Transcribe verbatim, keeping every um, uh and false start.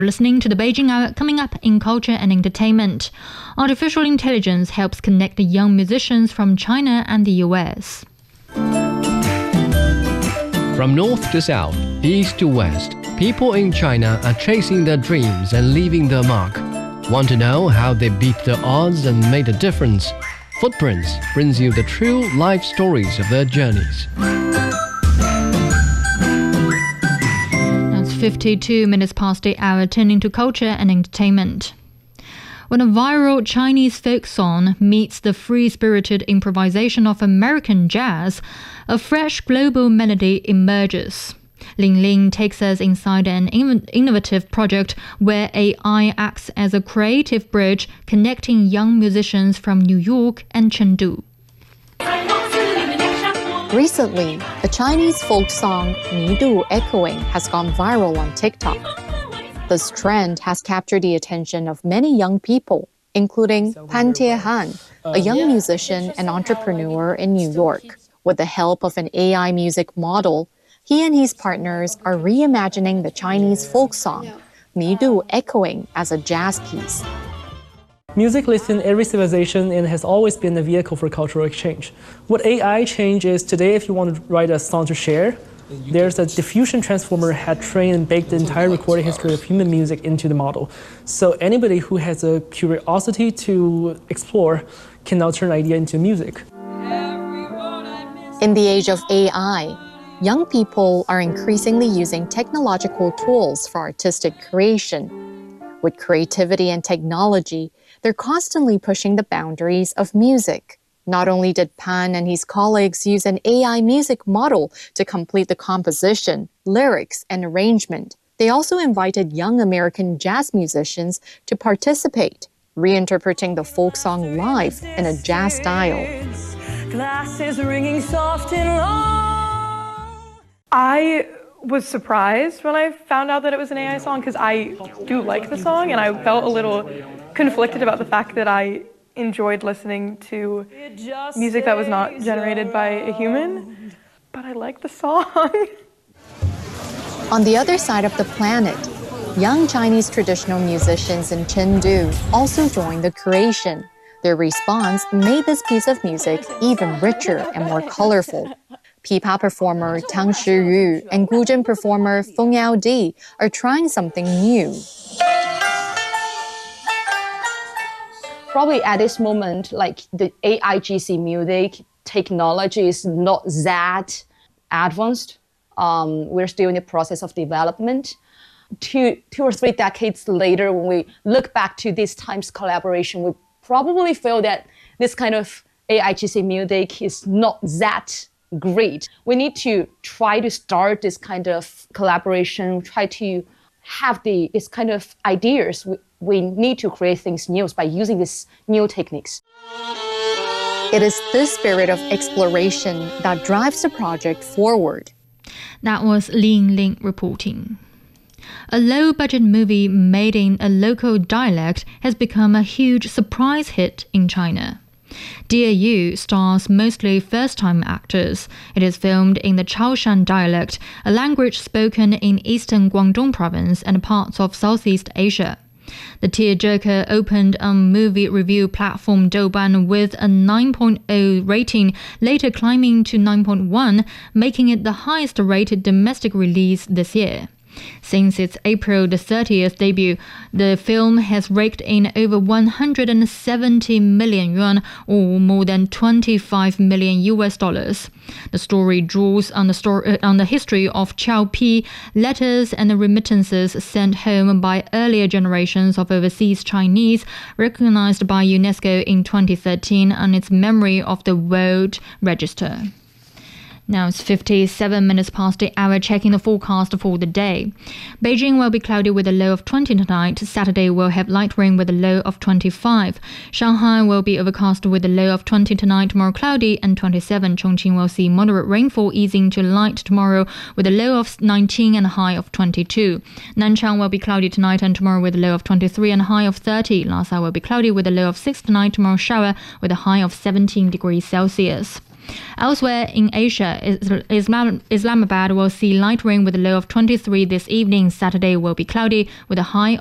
Listening to the Beijing Hour. Coming up in culture and entertainment. Artificial intelligence helps connect the young musicians from China and the U S. From north to south, east to west, people in China are chasing their dreams and leaving their mark. Want to know how they beat the odds and made a difference? Footprints brings you the true life stories of their journeys. fifty-two minutes past the hour, turning to culture and entertainment. When a viral Chinese folk song meets the free-spirited improvisation of American jazz, a fresh global melody emerges. Ling Ling takes us inside an innovative project where A I acts as a creative bridge connecting young musicians from New York and Chengdu. Recently, the Chinese folk song "迷度 Echoing" has gone viral on TikTok. This trend has captured the attention of many young people, including Pan Tiehan, a young musician and entrepreneur in New York. With the help of an A I music model, he and his partners are reimagining the Chinese folk song "迷度 Echoing" as a jazz piece. Music lives in every civilization and has always been a vehicle for cultural exchange. What A I changed is today, if you want to write a song to share, there's a diffusion transformer had trained and baked the entire recording history of human music into the model. So anybody who has a curiosity to explore can now turn an idea into music. In the age of A I, young people are increasingly using technological tools for artistic creation. With creativity and technology, they're constantly pushing the boundaries of music. Not only did Pan and his colleagues use an A I music model to complete the composition, lyrics, and arrangement, they also invited young American jazz musicians to participate, reinterpreting the folk song live in a jazz style. Glasses ringing soft and long. I was surprised when I found out that it was an A I song because I do like the song, and I felt a little conflicted about the fact that I enjoyed listening to music that was not generated by a human, but I like the song. On the other side of the planet, young Chinese traditional musicians in Chengdu also joined the creation. Their response made this piece of music even richer and more colorful. Pipa performer Tang Shiyu and Guzheng performer Feng Yaodi are trying something new. Probably at this moment, like the A I G C music technology is not that advanced. Um, we're still in the process of development. Two, two or three decades later, when we look back to this time's collaboration, we probably feel that this kind of A I G C music is not that great. We need to try to start this kind of collaboration, try to have the this kind of ideas. We, we need to create things new by using these new techniques. It is this spirit of exploration that drives the project forward. That was Ling Ling reporting. A low-budget movie made in a local dialect has become a huge surprise hit in China. Dear You stars mostly first-time actors. It is filmed in the Chaoshan dialect, a language spoken in eastern Guangdong province and parts of Southeast Asia. The tearjerker opened on movie review platform Douban with a nine point oh rating, later climbing to nine point one, making it the highest-rated domestic release this year. Since its April the thirtieth debut, the film has raked in over one hundred seventy million yuan, or more than twenty-five million U S dollars. The story draws on the story on the history of Qiao Pi, letters and remittances sent home by earlier generations of overseas Chinese, recognized by UNESCO in twenty thirteen on its Memory of the World Register. Now it's fifty-seven minutes past the hour, checking the forecast for the day. Beijing will be cloudy with a low of twenty tonight. Saturday will have light rain with a low of twenty-five. Shanghai will be overcast with a low of twenty tonight, tomorrow cloudy, and twenty-seven. Chongqing will see moderate rainfall easing to light tomorrow with a low of nineteen and a high of twenty-two. Nanchang will be cloudy tonight and tomorrow with a low of twenty-three and a high of thirty. Lhasa will be cloudy with a low of six tonight, tomorrow shower with a high of seventeen degrees Celsius. Elsewhere in Asia, Islam, Islamabad will see light rain with a low of twenty-three this evening. Saturday will be cloudy with a high